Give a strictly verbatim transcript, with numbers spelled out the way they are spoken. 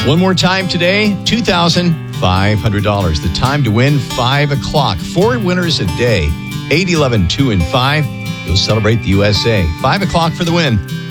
One more time today, two thousand five hundred dollars. The time to win, five o'clock. Four winners a day, eight, eleven, two, and five. You'll celebrate the U S A. five o'clock for the win.